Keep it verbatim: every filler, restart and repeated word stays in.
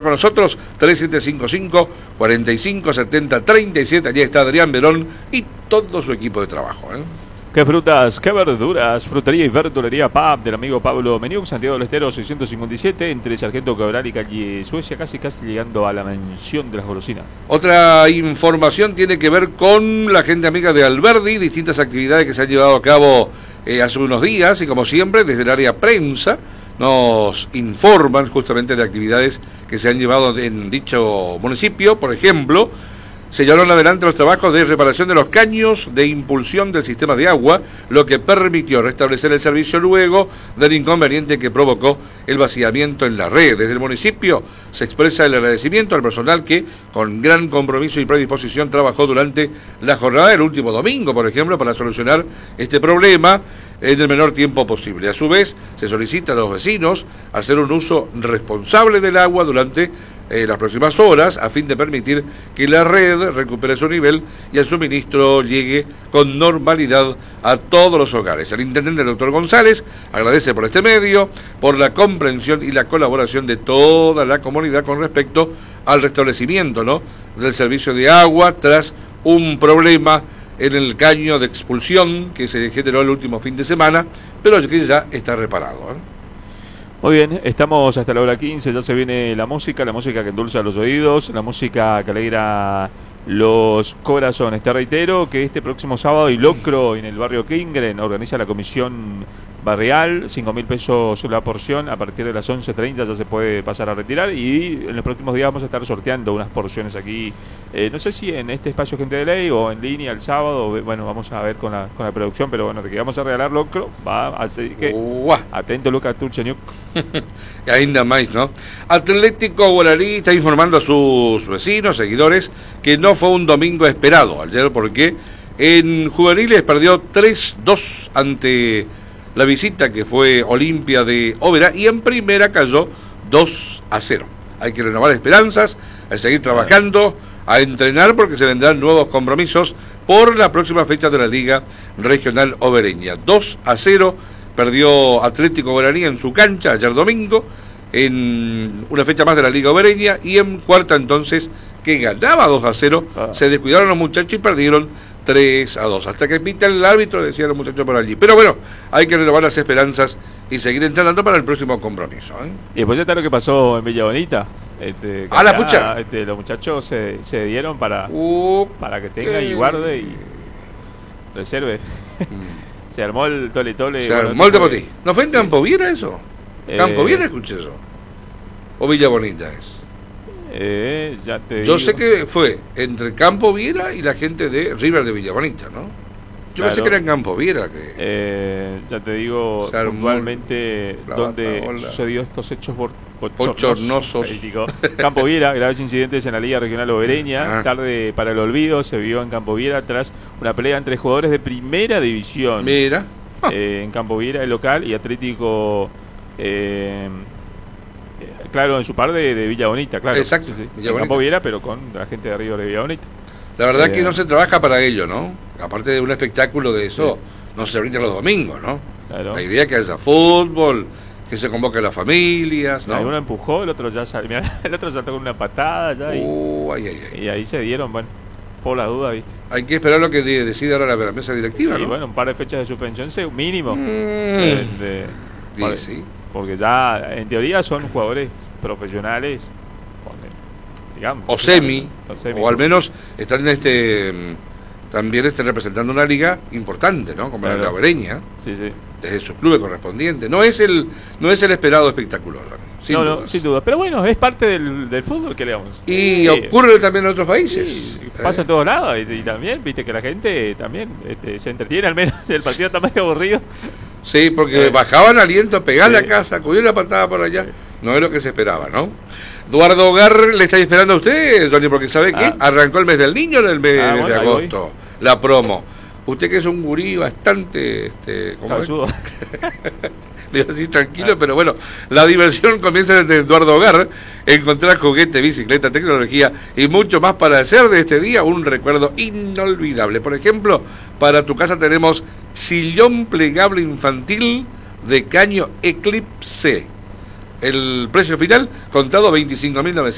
con nosotros, tres siete cinco cinco, cuatro cinco siete cero tres siete. Allí está Adrián Verón y todo su equipo de trabajo, ¿eh? ¿Qué frutas, qué verduras? Frutería y verdulería P A B del amigo Pablo Meniuk, Santiago del Estero seiscientos cincuenta y siete, entre Sargento Cabral y calle Suecia, casi casi llegando a la mansión de las golosinas. Otra información tiene que ver con la gente amiga de Alberdi, distintas actividades que se han llevado a cabo eh, hace unos días, y como siempre, desde el área prensa, nos informan justamente de actividades que se han llevado en dicho municipio. Por ejemplo, se llevaron adelante los trabajos de reparación de los caños de impulsión del sistema de agua, lo que permitió restablecer el servicio luego del inconveniente que provocó el vaciamiento en la red. Desde el municipio se expresa el agradecimiento al personal que, con gran compromiso y predisposición, trabajó durante la jornada del último domingo, por ejemplo, para solucionar este problema en el menor tiempo posible. A su vez, se solicita a los vecinos hacer un uso responsable del agua durante eh, las próximas horas, a fin de permitir que la red recupere su nivel y el suministro llegue con normalidad a todos los hogares. El intendente, el doctor González, agradece por este medio, por la comprensión y la colaboración de toda la comunidad con respecto al restablecimiento, ¿no?, del servicio de agua tras un problema en el caño de expulsión que se generó el último fin de semana, pero que ya está reparado, ¿eh? Muy bien, estamos hasta la hora quince, ya se viene la música, la música que endulza los oídos, la música que alegra los corazones. Te reitero que este próximo sábado, y Locro en el barrio Kingren organiza la comisión barrial, cinco mil pesos la porción, a partir de las once treinta ya se puede pasar a retirar, y en los próximos días vamos a estar sorteando unas porciones aquí, eh, no sé si en este espacio Gente de Ley o en línea el sábado, bueno, vamos a ver con la, con la producción, pero bueno, de que vamos a regalar Locro, va, así que Uah. Atento Lucas Turcheñuk. Y ainda más, ¿no? Atlético Guaraní está informando a sus vecinos, seguidores, que no fue un domingo esperado ayer, porque en juveniles perdió tres dos ante la visita que fue Olimpia de Oberá, y en primera cayó dos a cero. Hay que renovar esperanzas, a seguir trabajando, a entrenar, porque se vendrán nuevos compromisos por la próxima fecha de la Liga Regional Obereña. dos a cero perdió Atlético Guaraní en su cancha ayer domingo, en una fecha más de la Liga Obereña, y en cuarta entonces, que ganaba dos a cero, ah. se descuidaron los muchachos y perdieron tres a dos. Hasta que pita el árbitro, decían los muchachos por allí. Pero bueno, hay que renovar las esperanzas y seguir entrenando para el próximo compromiso, ¿eh? Y después ya está lo que pasó en Villa Bonita. Este, ¿A la pucha? Este, los muchachos se, se dieron para, uh, para que tenga y guarde y reserve. Mm. Se armó el tole tole. Se armó el tepotí. ¿No fue en Campo Viera eso? Eh, Campo Viera escuché eso. ¿O Villa Bonita es? Eh, ya te Yo digo. sé que fue entre Campo Viera y la gente de River de Villa Bonita, ¿no? Yo claro. pensé que era en Campo Viera. Que eh, ya te digo puntualmente dónde sucedió estos hechos bochornosos. Campo Viera, graves incidentes en la Liga Regional Obereña. Ah. Tarde para el olvido se vio en Campo Viera tras una pelea entre jugadores de primera división. Mira. Ah. Eh, en Campo Viera, el local, y Atlético... Eh, claro, en su par de, de Villa Bonita, claro. Exacto. Sí, sí. Villa en Bonita. Campo Viera, pero con la gente de Río de Villa Bonita. La verdad eh, que no se trabaja para ello, ¿no? Aparte de un espectáculo de eso, sí. no se brinda los domingos, ¿no? Claro. La idea es que haya fútbol, que se convoque a las familias, ¿no? Uno empujó, el otro ya salió, el otro saltó con una patada ya y, uh, ay, ay, ay. y ahí se dieron, bueno, por la duda, ¿viste? Hay que esperar lo que decida ahora la mesa directiva, y ¿no? bueno, un par de fechas de suspensión, mínimo. Mm. De, de, sí, para, sí. Porque ya, en teoría, son jugadores profesionales, digamos. O semi, o semi, o al menos están en este, también están representando una liga importante, ¿no? Como claro. la Obereña. Sí, sí. Desde sus clubes correspondientes. No es el, no es el esperado espectáculo, sin no, dudas. no, sin duda. Pero bueno, es parte del, del fútbol que le damos. Y eh, ocurre también en otros países. Sí, pasa eh. en todos lados. Y, y también, viste que la gente también este, se entretiene, al menos el partido está más aburrido. Sí, porque eh. bajaban aliento a pegar sí. la casa, acudir la patada por allá. Sí. No es lo que se esperaba, ¿no? Eduardo Gar le está esperando a usted, Tony, porque ¿sabe ah. qué? Arrancó el mes del niño en el mes, ah, mes bueno, de agosto. La promo. Usted que es un gurí bastante... Este, ¿cómo es? Le iba a decir tranquilo, ah. pero bueno, la diversión comienza desde Eduardo Hogar. Encontrar juguete, bicicleta, tecnología y mucho más para hacer de este día un recuerdo inolvidable. Por ejemplo, para tu casa tenemos sillón plegable infantil de caño Eclipse. El precio final, contado veinticinco mil novecientos.